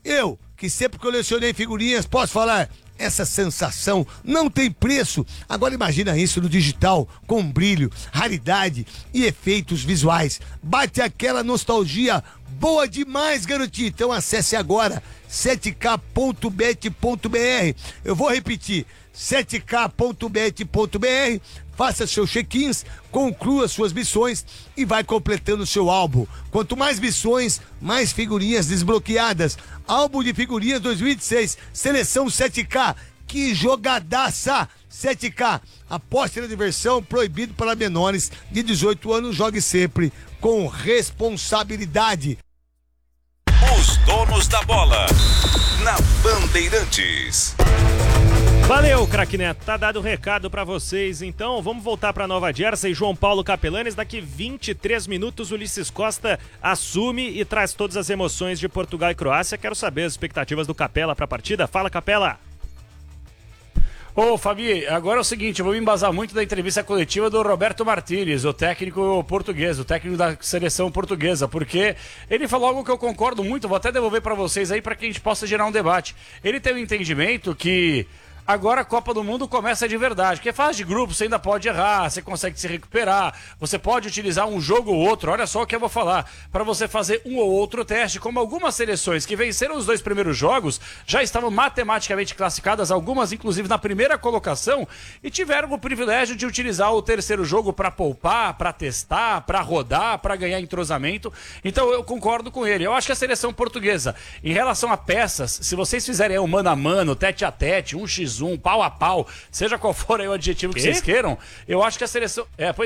Eu, que sempre colecionei figurinhas, posso falar, essa sensação não tem preço. Agora imagina isso no digital, com brilho, raridade e efeitos visuais. Bate aquela nostalgia boa demais, garotinho. Então acesse agora 7k.bet.br. Eu vou repetir, 7k.bet.br. Faça seus check-ins, conclua suas missões e vai completando seu álbum. Quanto mais missões, mais figurinhas desbloqueadas. Álbum de figurinhas 2026, seleção 7K. Que jogadaça! 7K, aposte na diversão, proibido para menores de 18 anos. Jogue sempre com responsabilidade. Os donos da bola, na Bandeirantes. Valeu, craque Neto. Tá dado o recado pra vocês. Então, vamos voltar pra Nova Jersey. João Paulo Capelanes, daqui 23 minutos, Ulisses Costa assume e traz todas as emoções de Portugal e Croácia. Quero saber as expectativas do Capela pra partida. Fala, Capela. Ô, Fabi, agora é o seguinte, eu vou me embasar muito da entrevista coletiva do Roberto Martínez, o técnico português, o técnico da seleção portuguesa, porque ele falou algo que eu concordo muito, vou até devolver pra vocês aí pra que a gente possa gerar um debate. Ele tem um entendimento que agora a Copa do Mundo começa de verdade, porque fase de grupo você ainda pode errar, você consegue se recuperar, você pode utilizar um jogo ou outro, olha só o que eu vou falar, para você fazer um ou outro teste, como algumas seleções que venceram os 2 primeiros jogos, já estavam matematicamente classificadas, algumas inclusive na primeira colocação, e tiveram o privilégio de utilizar o terceiro jogo para poupar, para testar, para rodar, para ganhar entrosamento. Então eu concordo com ele, eu acho que a seleção portuguesa, em relação a peças, se vocês fizerem um mano a mano, tete a tete, 1x1, pau a pau, seja qual for aí o adjetivo que vocês queiram, eu acho que a seleção,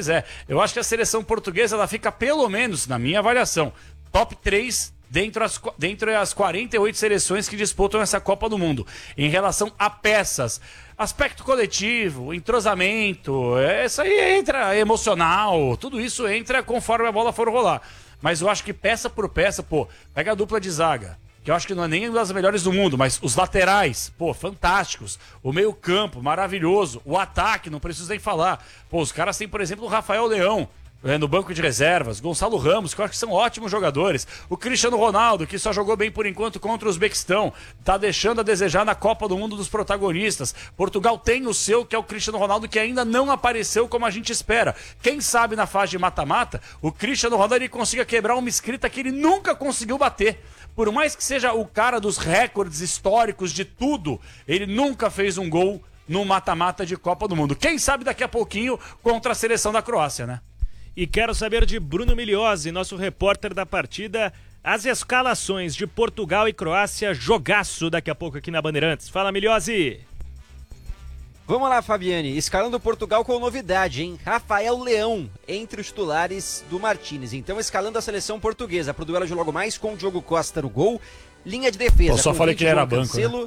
eu acho que a seleção portuguesa, ela fica pelo menos, na minha avaliação, top 3 dentre as 48 seleções que disputam essa Copa do Mundo. Em relação a peças, aspecto coletivo, entrosamento, isso aí entra emocional, tudo isso entra conforme a bola for rolar. Mas eu acho que peça por peça, pega a dupla de zaga, que eu acho que não é nem uma das melhores do mundo, mas os laterais, fantásticos. O meio-campo, maravilhoso. O ataque, não preciso nem falar. Os caras têm, por exemplo, o Rafael Leão, no banco de reservas, Gonçalo Ramos, que eu acho que são ótimos jogadores, o Cristiano Ronaldo, que só jogou bem por enquanto contra o Uzbequistão, tá deixando a desejar na Copa do Mundo dos protagonistas. Portugal tem o seu, que é o Cristiano Ronaldo, que ainda não apareceu como a gente espera. Quem sabe na fase de mata-mata, o Cristiano Ronaldo ele consiga quebrar uma escrita que ele nunca conseguiu bater. Por mais que seja o cara dos recordes históricos de tudo, ele nunca fez um gol no mata-mata de Copa do Mundo. Quem sabe daqui a pouquinho contra a seleção da Croácia, né? E quero saber de Bruno Migliozzi, nosso repórter da partida, as escalações de Portugal e Croácia, jogaço daqui a pouco aqui na Bandeirantes. Fala, Migliozzi! Vamos lá, Fabiane, escalando Portugal com novidade, hein? Rafael Leão entre os titulares do Martínez. Então, escalando a seleção portuguesa para o duelo de logo mais com o Diogo Costa no gol. Linha de defesa. Eu só falei que ele era banco, Cancelo,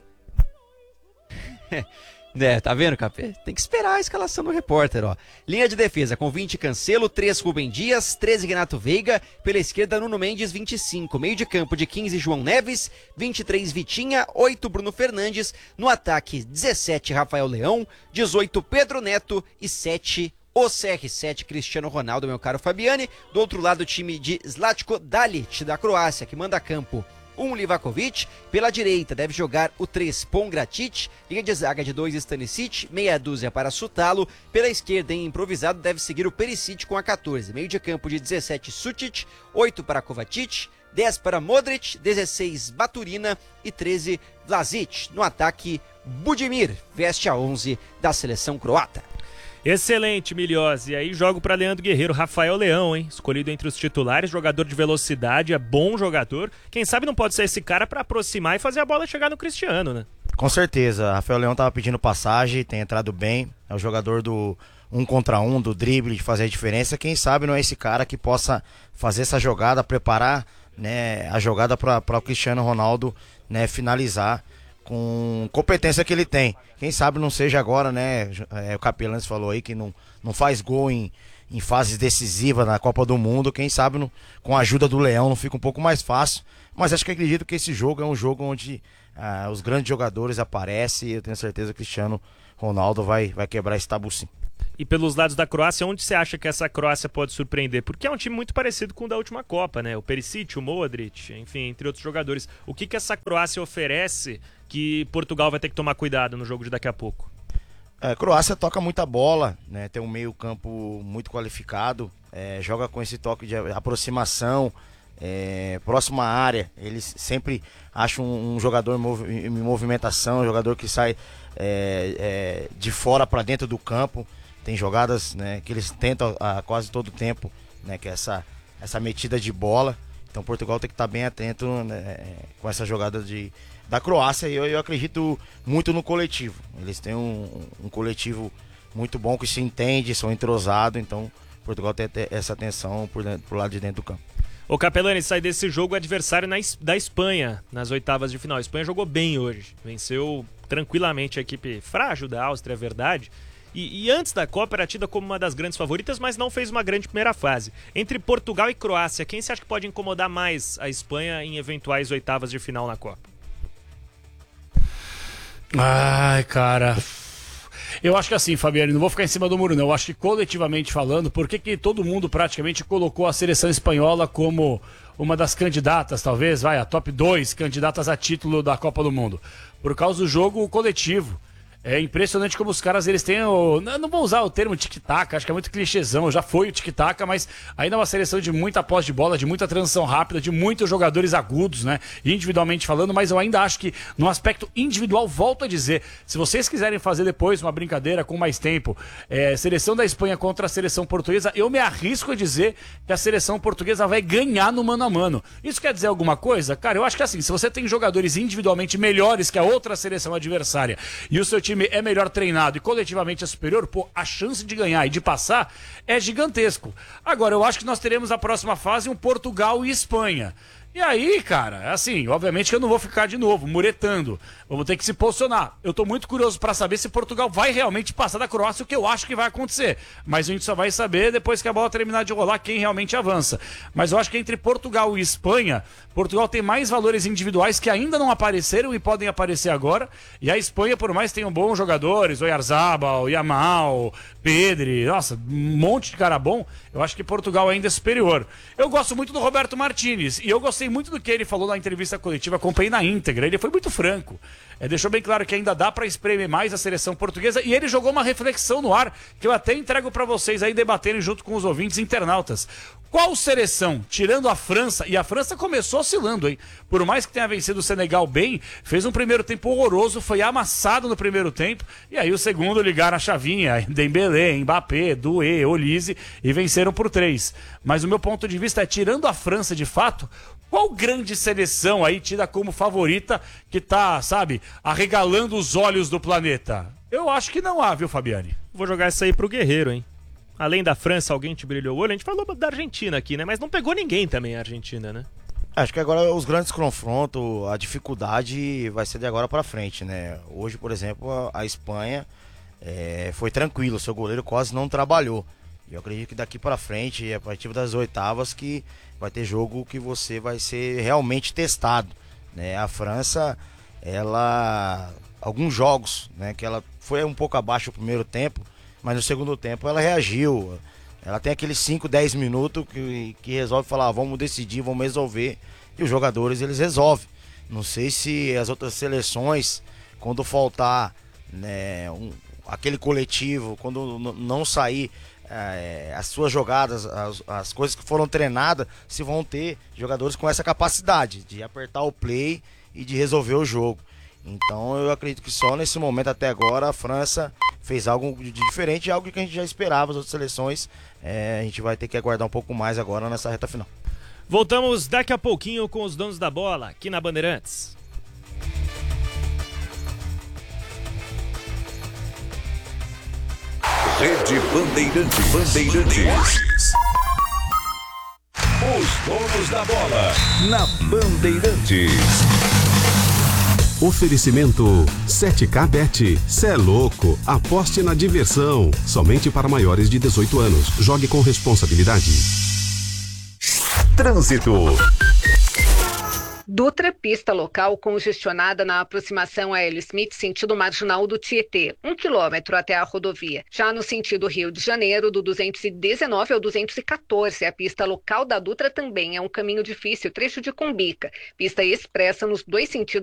tá vendo, Capê? Tem que esperar a escalação do repórter, ó. Linha de defesa com 20 Cancelo, 3 Rubem Dias, 13 Renato Veiga, pela esquerda Nuno Mendes, 25. Meio de campo de 15 João Neves, 23 Vitinha, 8 Bruno Fernandes, no ataque 17 Rafael Leão, 18 Pedro Neto e 7 o CR7 Cristiano Ronaldo, meu caro Fabiane. Do outro lado o time de Zlatko Dalic da Croácia, que manda a campo Livakovic, pela direita deve jogar o 3 Pongracic, linha de zaga de 2 Stanisic, meia dúzia para Sutalo, pela esquerda em improvisado deve seguir o Perisic com a 14, meio de campo de 17 Sutic, 8 para Kovacic, 10 para Modric, 16 Baturina e 13 Vlasic. No ataque, Budimir veste a 11 da seleção croata. Excelente, Migliozzi. Aí jogo para Leandro Guerreiro, Rafael Leão, hein? Escolhido entre os titulares, jogador de velocidade, é bom jogador. Quem sabe não pode ser esse cara para aproximar e fazer a bola chegar no Cristiano, né? Com certeza. Rafael Leão tava pedindo passagem, tem entrado bem. É o jogador do 1 contra 1, do drible, de fazer a diferença. Quem sabe não é esse cara que possa fazer essa jogada, preparar, né, a jogada para o Cristiano Ronaldo, né, finalizar com competência que ele tem. Quem sabe não seja agora, né? O Capelanes falou aí que não faz gol em fases decisivas na Copa do Mundo. Quem sabe com a ajuda do Leão não fica um pouco mais fácil. Mas acho que acredito que esse jogo é um jogo onde os grandes jogadores aparecem e eu tenho certeza que o Cristiano Ronaldo vai quebrar esse tabu sim. E pelos lados da Croácia, onde você acha que essa Croácia pode surpreender? Porque é um time muito parecido com o da última Copa, né? O Perisic, o Modric, enfim, entre outros jogadores. O que essa Croácia oferece que Portugal vai ter que tomar cuidado no jogo de daqui a pouco? A Croácia toca muita bola, né? Tem um meio campo muito qualificado, joga com esse toque de aproximação, próximo à área. Eles sempre acham um jogador em movimentação, um jogador que sai de fora para dentro do campo. Tem jogadas, né, que eles tentam a quase todo tempo, né, que é essa metida de bola. Então Portugal tem que estar bem atento, né, com essa jogada da Croácia. E eu acredito muito no coletivo. Eles têm um coletivo muito bom, que se entende, são entrosados. Então Portugal tem essa atenção por lado de dentro do campo. O Capelani, sai desse jogo o adversário da Espanha, nas oitavas de final. A Espanha jogou bem hoje, venceu tranquilamente a equipe frágil da Áustria, é verdade. E antes da Copa era tida como uma das grandes favoritas, mas não fez uma grande primeira fase. Entre Portugal e Croácia, quem você acha que pode incomodar mais a Espanha em eventuais oitavas de final na Copa? Ai, cara... Eu acho que assim, Fabiano, não vou ficar em cima do muro não. Eu acho que coletivamente falando, por que todo mundo praticamente colocou a seleção espanhola como uma das candidatas, talvez, a top 2 candidatas a título da Copa do Mundo? Por causa do jogo coletivo. É impressionante como os caras, eles têm não vou usar o termo tic-tac, acho que é muito clichêzão, já foi o tic-tac, mas ainda é uma seleção de muita posse de bola, de muita transição rápida, de muitos jogadores agudos, né, individualmente falando, mas eu ainda acho que no aspecto individual, volto a dizer, se vocês quiserem fazer depois uma brincadeira com mais tempo, seleção da Espanha contra a seleção portuguesa, eu me arrisco a dizer que a seleção portuguesa vai ganhar no mano a mano. Isso quer dizer alguma coisa? Cara, eu acho que assim, se você tem jogadores individualmente melhores que a outra seleção adversária e o seu time é melhor treinado e coletivamente é superior, a chance de ganhar e de passar é gigantesco. Agora, eu acho que nós teremos a próxima fase um Portugal e Espanha. E aí, cara, assim, obviamente que eu não vou ficar de novo muretando. Vamos ter que se posicionar. Eu tô muito curioso para saber se Portugal vai realmente passar da Croácia, o que eu acho que vai acontecer. Mas a gente só vai saber depois que a bola terminar de rolar quem realmente avança. Mas eu acho que entre Portugal e Espanha, Portugal tem mais valores individuais que ainda não apareceram e podem aparecer agora. E a Espanha, por mais tenham bons jogadores, Oyarzabal, Yamal, Pedri, nossa, um monte de cara bom, eu acho que Portugal ainda é superior. Eu gosto muito do Roberto Martínez e eu gostei muito do que ele falou na entrevista coletiva, acompanhei na íntegra, ele foi muito franco. Deixou bem claro que ainda dá para espremer mais a seleção portuguesa e ele jogou uma reflexão no ar que eu até entrego para vocês aí debaterem junto com os ouvintes internautas. Qual seleção, tirando a França, e a França começou oscilando, hein? Por mais que tenha vencido o Senegal bem, fez um primeiro tempo horroroso, foi amassado no primeiro tempo, e aí o segundo ligaram a chavinha, Dembélé, Mbappé, Doué, Olise, e venceram por 3. Mas o meu ponto de vista é, tirando a França de fato, qual grande seleção aí tida como favorita que tá, sabe, arregalando os olhos do planeta? Eu acho que não há, viu, Fabiane? Vou jogar isso aí pro Guerreiro, hein? Além da França, alguém te brilhou o olho? A gente falou da Argentina aqui, né? Mas não pegou ninguém também a Argentina, né? Acho que agora os grandes confrontos, a dificuldade vai ser de agora para frente, né? Hoje, por exemplo, a Espanha foi tranquilo, seu goleiro quase não trabalhou. E eu acredito que daqui para frente, a partir das oitavas, que vai ter jogo que você vai ser realmente testado, né? A França, alguns jogos, né, que ela foi um pouco abaixo no primeiro tempo, mas no segundo tempo ela reagiu. Ela tem aqueles 5, 10 minutos que resolve falar, vamos decidir, vamos resolver. E os jogadores, eles resolvem. Não sei se as outras seleções, quando faltar, né, aquele coletivo, quando não sair as suas jogadas, as coisas que foram treinadas, se vão ter jogadores com essa capacidade de apertar o play e de resolver o jogo. Então eu acredito que só nesse momento até agora a França fez algo de diferente, algo que a gente já esperava. As outras seleções, a gente vai ter que aguardar um pouco mais agora nessa reta final. Voltamos daqui a pouquinho com os donos da bola aqui na Bandeirantes. Rede Bandeirantes. Os donos da bola na Bandeirantes. Oferecimento 7K Bet. Cê é louco. Aposte na diversão. Somente para maiores de 18 anos. Jogue com responsabilidade. Trânsito. Dutra, pista local congestionada na aproximação a L. Smith, sentido marginal do Tietê, 1 quilômetro até a rodovia. Já no sentido Rio de Janeiro, do 219 ao 214, a pista local da Dutra também é um caminho difícil, trecho de Cumbica. Pista expressa nos dois sentidos